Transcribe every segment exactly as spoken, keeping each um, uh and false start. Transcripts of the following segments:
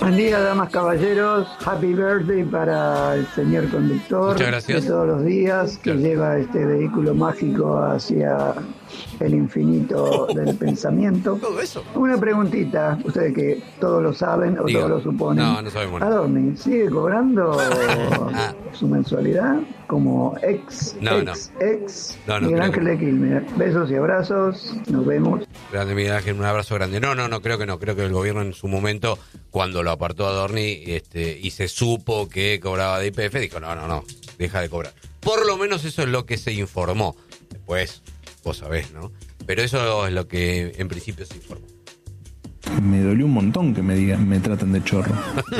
Buen día, damas, caballeros. Happy birthday para el señor conductor. Muchas gracias. De todos los días, que Gracias. lleva este vehículo mágico hacia el infinito del pensamiento. Todo eso. Una preguntita, ustedes que todos lo saben o Diga. todos lo suponen. No, no sabemos nada. Adorni, ¿sigue cobrando Ah. su mensualidad como ex, No, ex, ex No, no, Miguel creo Ángel que de Quilmes? Besos y abrazos, nos vemos. Grande Miguel Ángel, un abrazo grande. No, no, no, creo que no. Creo que el gobierno en su momento, cuando lo apartó a Adorni este, y se supo que cobraba de I P F, dijo, no, no, no, deja de cobrar. Por lo menos eso es lo que se informó. Después, vos sabés, ¿no? Pero eso es lo que en principio se informó. Me dolió un montón que me digan, me traten de chorro.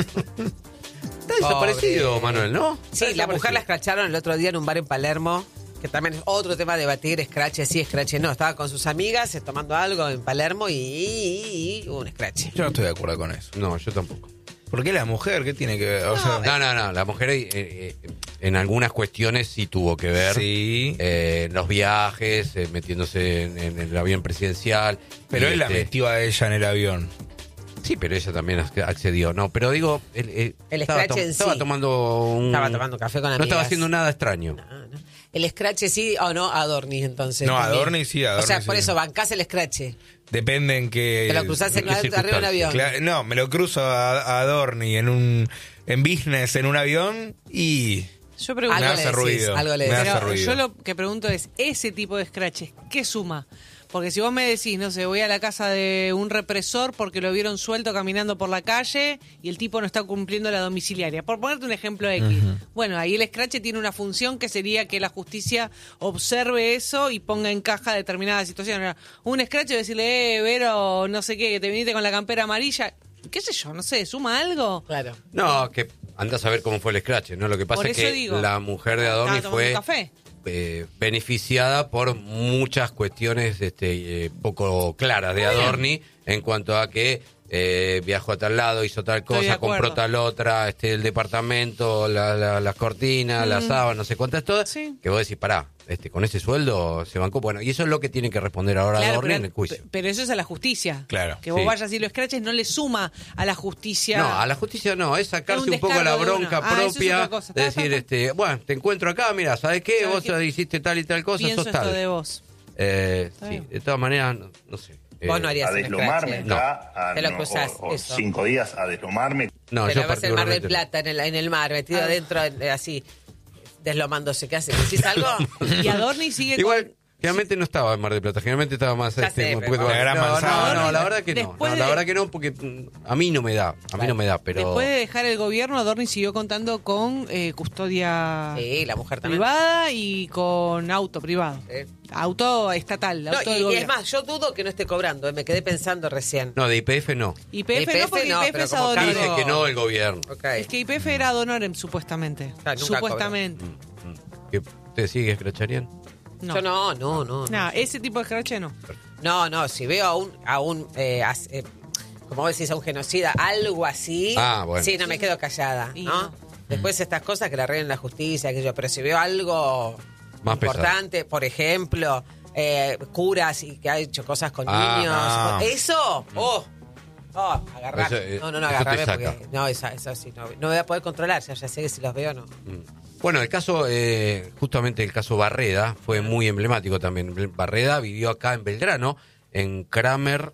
Está desaparecido, Manuel, ¿no? Sí, Está la mujer la desaparecido. escracharon el otro día en un bar en Palermo, que también es otro tema a debatir, escrache sí, escrache no. Estaba con sus amigas eh, tomando algo en Palermo y, y- y un escrache. Yo no estoy de acuerdo con eso. No, yo tampoco. ¿Por qué la mujer? ¿Qué tiene que ver? O sea, No, no, no. La mujer eh, eh, en algunas cuestiones sí tuvo que ver. sí. Eh, en los viajes, eh, metiéndose en, en el avión presidencial. Pero Y, él la este, metió a ella en el avión. Sí, pero ella también ac- accedió. No, pero digo, él, él El estaba, escrache tom- en estaba sí. tomando un... Estaba tomando café con No amigas. estaba haciendo nada extraño. No, no. El escrache sí o no, Adorni entonces. No, también. Adorni sí, Adorni O sea, por sí. eso bancás el escrache. Depende en que... Te lo cruzás en ¿en qué arriba de un avión. Cla- No, me lo cruzo a, a Adorni en un en business en un avión y Yo pregunto, me Algo hace le decís, ruido. algo le me decís. hace pero ruido. yo lo que pregunto es, ese tipo de scratches, ¿qué suma? Porque si vos me decís, no sé, voy a la casa de un represor porque lo vieron suelto caminando por la calle y el tipo no está cumpliendo la domiciliaria. Por ponerte un ejemplo X. Bueno, ahí el scratch tiene una función que sería que la justicia observe eso y ponga en caja determinada situación. Ahora, un scratch es decirle, eh, Vero, no sé qué, que te viniste con la campera amarilla. ¿Qué sé yo? No sé, ¿suma algo? Claro. No, que andás a ver cómo fue el scratch, ¿no? Lo que pasa Por es eso que digo. la mujer de Adorni Estaba tomando fue un café. eh, beneficiada por muchas cuestiones este, eh, poco claras de Adorni en cuanto a que eh, viajó a tal lado, hizo tal Estoy de cosa, acuerdo. compró tal otra, este el departamento, la, la- las cortinas, las sábanas, no sé cuántas todas, Sí. que vos decís, pará, este, con ese sueldo se bancó. Bueno, y eso es lo que tiene que responder ahora Claro, Adorni pero, en el juicio. pero eso es a la justicia. Claro, Que vos sí. vayas y lo scratches no le suma a la justicia. No, a la justicia no, es sacarse Es un un, poco la descargo de bronca una. Ah, eso es propia otra cosa. de Ta, decir, ta, ta. este, bueno, te encuentro acá, mira, ¿sabes qué? ¿Sabes Vos qué? hiciste tal y tal cosa, Pienso sos esto tal. de vos. Eh, Está sí, bien. de todas maneras, no, no sé. Eh, Vos no harías a el deslomarme scratch. No. acá, a, Te lo no, cruzás, o, o eso. cinco días a deslomarme. no, Pero yo vas al Mar del particularmente no. Plata, en el, en el mar, metido Ah. adentro, eh, así, deslomándose. ¿Qué hace? ¿Decís algo? Y Adorni sigue Igual, con... generalmente no estaba en Mar del Plata, generalmente estaba más Ya este, sé, un pero- poquito más- La Gran no, Manzana. no, no, la verdad que no, Después no, de- la verdad que no, porque mm, a mí no me da, a mí no me da, pero Después de dejar el gobierno, Adorni siguió contando con eh, custodia Sí, la mujer también. privada y con auto privado. Sí. Auto estatal, No, auto del y, y es gobierno. más, yo dudo que no esté cobrando, eh, me quedé pensando recién. no, de I P F no. Y P F, no, Y P F porque no, Y P F pero es como ad cargo- Dice honorem. que no el gobierno. Ok. Es que Y P F era ad honorem, supuestamente. Claro, nunca Supuestamente. Mm, ¿Que ustedes sí que escracharían? No. Yo no, no, no. Nah, ese tipo de scratch no. No, no, si veo a un, a un eh, as- eh, como vos decís, a un genocida, algo así, Ah, bueno. sí, no me quedo callada, Y ¿no? no. Después estas cosas que la arreglen la justicia, que yo, pero si veo algo Más importante, por ejemplo, eh, curas y que ha hecho cosas con Ah, niños, ah. eso, oh, oh, agarrame. Eso, eh, no, no, no, eso te agarrame saca. porque, no, eso, eso sí, no, no me voy a poder controlar, ya, ya sé que si los veo, no. Bueno, el caso, eh, justamente el caso Barreda, fue muy emblemático también. Barreda vivió acá en Belgrano, en Kramer,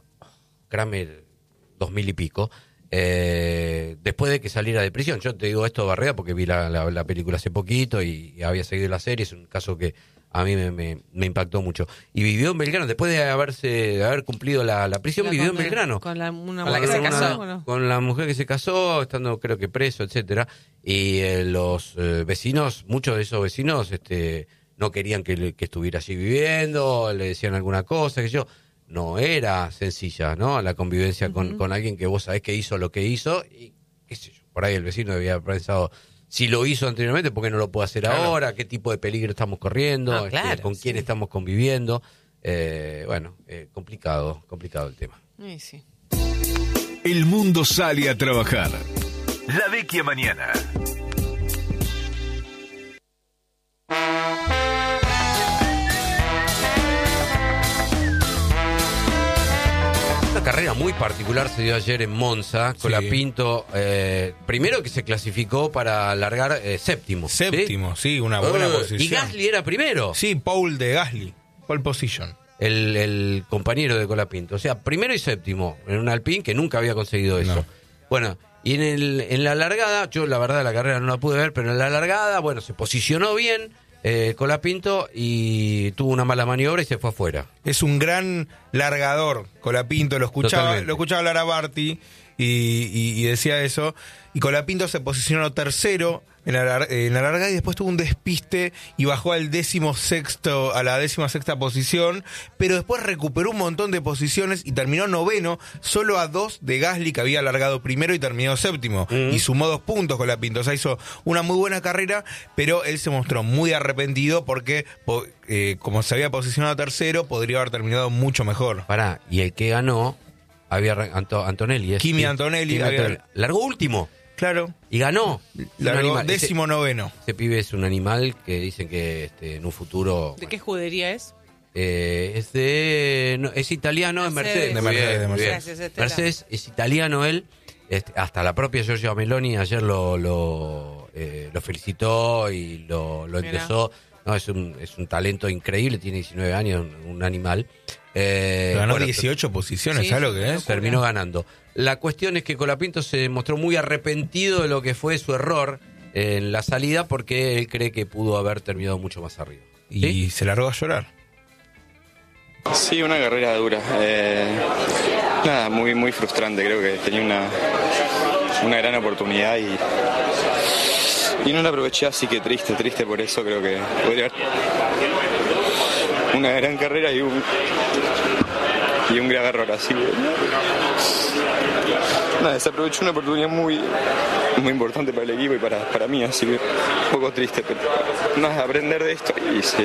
Kramer dos mil y pico, eh, después de que saliera de prisión. Yo te digo esto de Barreda porque vi la, la- la película hace poquito y, y había seguido la serie, es un caso que a mí me, me- me impactó mucho. Y vivió en Belgrano, después de haberse de haber cumplido la, la prisión, La vivió en condena. Belgrano. Con la, una Con la que mujer, se casó. bueno. Con la mujer que se casó, estando creo que preso, etcétera. Y eh, los eh, vecinos, muchos de esos vecinos, este, no querían que, le- que estuviera allí viviendo, le decían alguna cosa, que yo. No era sencilla, ¿no? La convivencia con, con alguien que vos sabés que hizo lo que hizo y qué sé yo, por ahí el vecino había pensado, si lo hizo anteriormente, ¿por qué no lo puedo hacer Claro. ahora? ¿Qué tipo de peligro estamos corriendo? No, Este, claro, ¿Con quién sí. estamos conviviendo? Eh, bueno, eh, complicado, complicado el tema. Sí, sí. El mundo sale a trabajar. La Vecchia Mañana. Una carrera muy muy particular se dio ayer en Monza. Sí. Colapinto, eh, primero que se clasificó para largar eh, séptimo. Séptimo, sí, ¿sí? una buena Uh, posición. Y Gasly era primero. Sí, Paul de Gasly, pole position. El, el compañero de Colapinto. O sea, primero y séptimo en un Alpine que nunca había conseguido eso. No. Bueno, y en, el, en la largada, yo la verdad la carrera no la pude ver, pero en la largada, bueno, se posicionó bien eh, Colapinto y tuvo una mala maniobra y se fue afuera. Es un gran largador, Colapinto, lo escuchaba, Totalmente. lo escuchaba hablar a Barty y, y, y decía eso. Y Colapinto se posicionó tercero en la, lar- en la largada y después tuvo un despiste y bajó al décimo sexto, a la décima sexta posición, pero después recuperó un montón de posiciones y terminó noveno, solo a dos de Gasly, que había largado primero y terminó séptimo, Mm. y sumó dos puntos Colapinto. O sea, hizo una muy buena carrera, pero él se mostró muy arrepentido porque, po- eh, como se había posicionado tercero, podría haber terminado mucho mejor. Pará, y el que ganó había arran- Anto- Antonelli. es- Kimi sí, Antonelli Kimi había- Antonelli. Largó último Claro, y ganó. Es un largó animal. Ese- décimo noveno. Ese pibe es un animal que dicen que este, en un futuro... ¿De qué escudería es? Eh, es de... no, es italiano, es Mercedes. Mercedes. De Muy Mercedes, bien, de muy bien. Mercedes. Gracias, Estela. Mercedes es italiano él. Este, hasta la propia Giorgio Meloni ayer lo, lo, eh, lo felicitó y lo, lo Mirá. empezó. No, es un, es un talento increíble, tiene diecinueve años, un, un animal. Eh, Ganó bueno, dieciocho posiciones, Sí, ¿sabes lo que es? terminó ganando. La cuestión es que Colapinto se mostró muy arrepentido de lo que fue su error en la salida porque él cree que pudo haber terminado mucho más arriba. Y ¿Sí? se largó a llorar. Sí, una carrera dura. Eh, nada, muy muy frustrante. Creo que tenía una, una gran oportunidad y, y no la aproveché, así que triste, triste por eso. Creo que podría haber una gran carrera y un, y un gran error. Así que nada, desaprovechó una oportunidad muy, muy importante para el equipo y para, para mí, así que un poco triste, pero nada, aprender de esto y sí.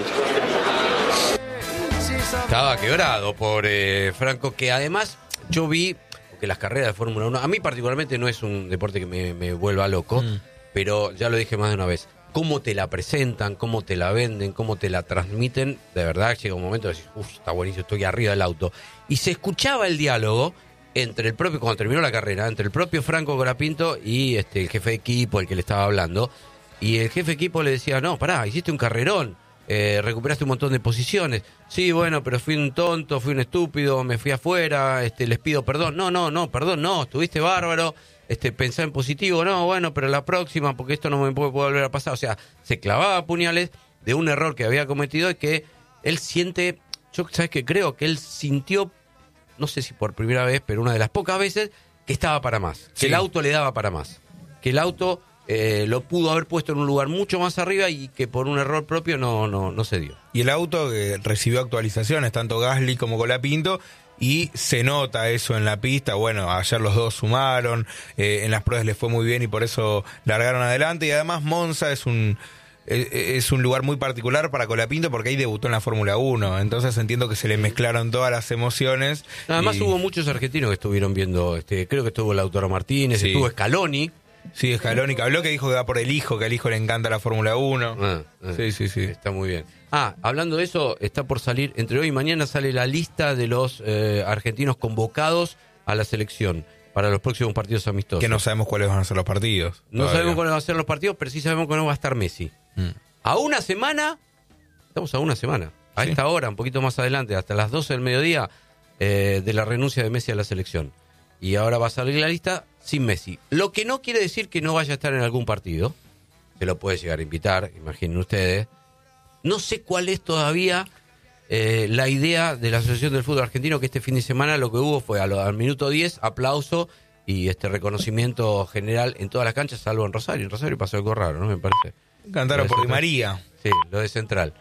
Estaba quebrado por eh, Franco, que además yo vi que las carreras de Fórmula uno, a mí particularmente no es un deporte que me, me vuelva loco, Mm. pero ya lo dije más de una vez, cómo te la presentan, cómo te la venden, cómo te la transmiten, de verdad llega un momento de decir, uff, está buenísimo, estoy arriba del auto. Y se escuchaba el diálogo entre el propio, cuando terminó la carrera, entre el propio Franco Colapinto y este, el jefe de equipo, el que le estaba hablando, y el jefe de equipo le decía, no, pará, hiciste un carrerón. Eh, recuperaste un montón de posiciones. Sí, bueno, pero fui un tonto, fui un estúpido, me fui afuera, este, les pido perdón. No, no, no, perdón, no, estuviste bárbaro, este, pensá en positivo, no, bueno, pero la próxima, porque esto no me puede, puede volver a pasar. O sea, se clavaba puñales de un error que había cometido y que él siente, yo sabes que creo que él sintió, no sé si por primera vez, pero una de las pocas veces, que estaba para más, que Sí. el auto le daba para más, que el auto Eh, lo pudo haber puesto en un lugar mucho más arriba y que por un error propio no, no, no se dio. Y el auto que recibió actualizaciones, tanto Gasly como Colapinto, y se nota eso en la pista. Bueno, ayer los dos sumaron, eh, en las pruebas les fue muy bien y por eso largaron adelante. Y además Monza es un eh, es un lugar muy particular para Colapinto porque ahí debutó en la Fórmula uno. Entonces entiendo que se le mezclaron todas las emociones. Además y- hubo muchos argentinos que estuvieron viendo, este, creo que estuvo Lautaro Martínez, Sí. estuvo Scaloni. Sí, Scaloni que habló, que dijo que va por el hijo, que al hijo le encanta la Fórmula uno. Ah, ah, Sí, sí, sí. Está muy bien. Ah, hablando de eso, está por salir, entre hoy y mañana sale la lista de los eh, argentinos convocados a la selección para los próximos partidos amistosos. Que no sabemos cuáles van a ser los partidos. No todavía. sabemos cuáles van a ser los partidos, pero sí sabemos que no va a estar Messi. Mm. A una semana, estamos a una semana, a Sí. esta hora, un poquito más adelante, hasta las doce del mediodía, eh, de la renuncia de Messi a la selección. Y ahora va a salir la lista sin Messi. Lo que no quiere decir que no vaya a estar en algún partido. Se lo puede llegar a invitar, imaginen ustedes. No sé cuál es todavía eh, la idea de la Asociación del Fútbol Argentino, que este fin de semana lo que hubo fue a lo- al minuto diez, aplauso y este reconocimiento general en todas las canchas, salvo en Rosario. En Rosario pasó algo raro, ¿no? Me parece. Cantaron por Di María. Sí, lo de Central.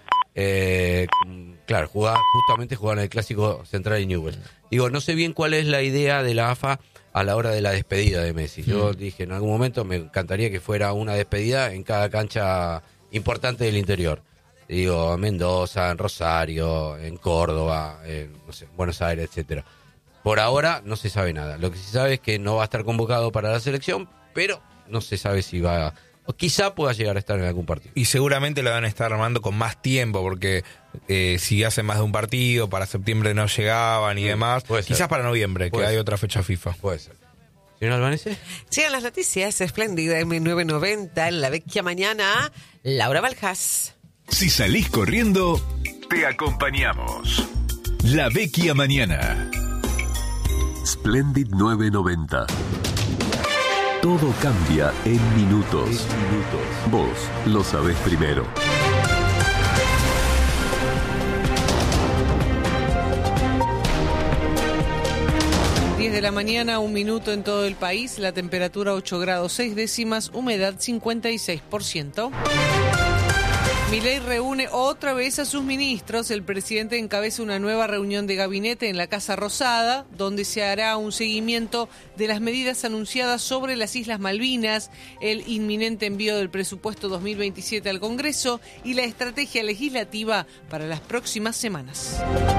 Eh, claro, jugaba, justamente jugaban el clásico Central y Newell's. Digo, no sé bien cuál es la idea de la A F A a la hora de la despedida de Messi. Yo Mm. dije, en algún momento me encantaría que fuera una despedida en cada cancha importante del interior. Digo, en Mendoza, en Rosario, en Córdoba, en no sé, Buenos Aires, etcétera. Por ahora no se sabe nada. Lo que se sabe es que no va a estar convocado para la selección, pero no se sabe si va o quizá pueda llegar a estar en algún partido. Y seguramente lo van a estar armando con más tiempo, porque eh, si hacen más de un partido, para septiembre no llegaban y demás. Puede ser. Quizás para noviembre, Puede que hay ser. otra fecha FIFA. Puede ser. Señor Albanese. Sigan las noticias, espléndida en mil novecientos noventa, en la vecchia mañana, Laura Valjas. Si salís corriendo, te acompañamos. La Vecchia Mañana. Splendid novecientos noventa. Todo cambia en minutos. Vos lo sabés primero. diez de la mañana, un minuto en todo el país, la temperatura ocho grados seis décimas, humedad cincuenta y seis por ciento. Milei reúne otra vez a sus ministros. El presidente encabeza una nueva reunión de gabinete en la Casa Rosada, donde se hará un seguimiento de las medidas anunciadas sobre las Islas Malvinas, el inminente envío del presupuesto dos mil veintisiete al Congreso y la estrategia legislativa para las próximas semanas.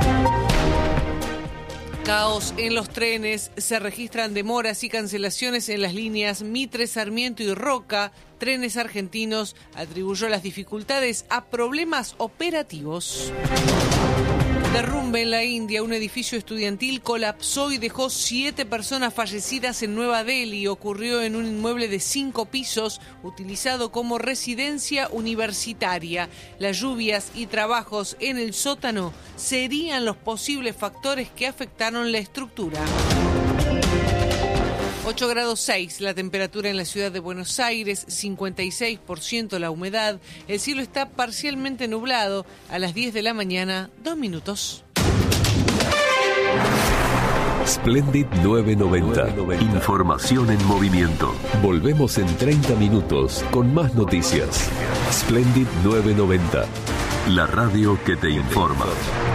Caos en los trenes, se registran demoras y cancelaciones en las líneas Mitre, Sarmiento y Roca. Trenes Argentinos atribuyó las dificultades a problemas operativos. Derrumbe en la India, un edificio estudiantil colapsó y dejó siete personas fallecidas en Nueva Delhi. Ocurrió en un inmueble de cinco pisos utilizado como residencia universitaria. Las lluvias y trabajos en el sótano serían los posibles factores que afectaron la estructura. ocho grados seis la temperatura en la ciudad de Buenos Aires, cincuenta y seis por ciento la humedad. El cielo está parcialmente nublado. A las diez de la mañana, dos minutos. Splendid novecientos noventa. Información en movimiento. Volvemos en treinta minutos con más noticias. Splendid novecientos noventa. La radio que te informa.